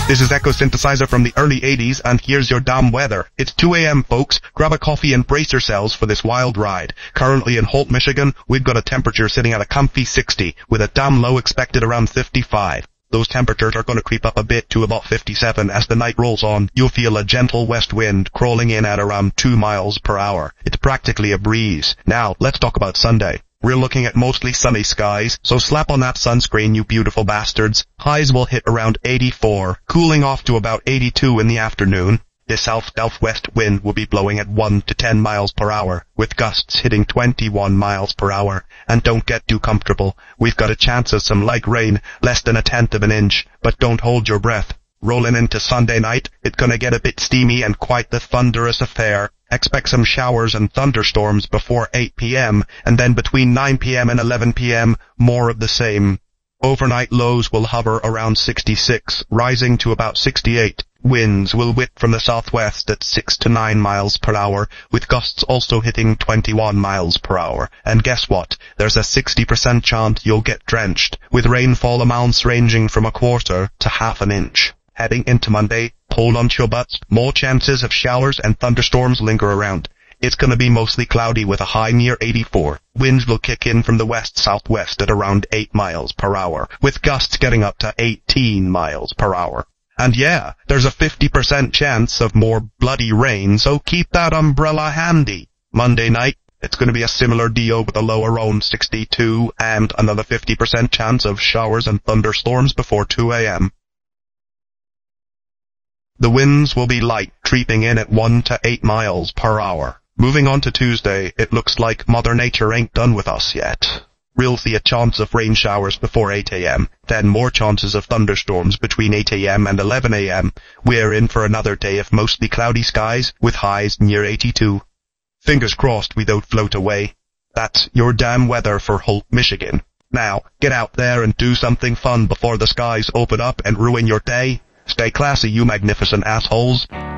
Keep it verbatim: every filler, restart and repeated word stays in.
This is Echo Synthesizer from the early eighties, and here's your damn weather. It's two a m folks, grab a coffee and brace yourselves for this wild ride. Currently in Holt, Michigan, we've got a temperature sitting at a comfy sixty, with a damn low expected around fifty-five. Those temperatures are going to creep up a bit to about fifty-seven as the night rolls on. You'll feel a gentle west wind crawling in at around two miles per hour. It's practically a breeze. Now, let's talk about Sunday. We're looking at mostly sunny skies, so slap on that sunscreen, you beautiful bastards. Highs will hit around eighty-four, cooling off to about eighty-two in the afternoon. The south-southwest wind will be blowing at one to ten miles per hour, with gusts hitting twenty-one miles per hour. And don't get too comfortable. We've got a chance of some light rain, less than a tenth of an inch, but don't hold your breath. Rolling into Sunday night, it's gonna get a bit steamy and quite the thunderous affair. Expect some showers and thunderstorms before eight p m, and then between nine p m and eleven p m, more of the same. Overnight lows will hover around sixty-six, rising to about sixty-eight. Winds will whip from the southwest at six to nine miles per hour, with gusts also hitting twenty-one miles per hour. And guess what? There's a sixty percent chance you'll get drenched, with rainfall amounts ranging from a quarter to half an inch. Heading into Monday, hold on to your butts. More chances of showers and thunderstorms linger around. It's gonna be mostly cloudy with a high near eighty-four. Winds will kick in from the west-southwest at around eight miles per hour, with gusts getting up to eighteen miles per hour. And yeah, there's a fifty percent chance of more bloody rain, so keep that umbrella handy. Monday night, it's gonna be a similar deal with a low around sixty-two and another fifty percent chance of showers and thunderstorms before two a m. The winds will be light, creeping in at one to eight miles per hour. Moving on to Tuesday, it looks like Mother Nature ain't done with us yet. We'll see a chance of rain showers before eight a m, then more chances of thunderstorms between eight a m and eleven a m. We're in for another day of mostly cloudy skies, with highs near eighty-two. Fingers crossed we don't float away. That's your damn weather for Holt, Michigan. Now, get out there and do something fun before the skies open up and ruin your day. Stay classy, you magnificent assholes.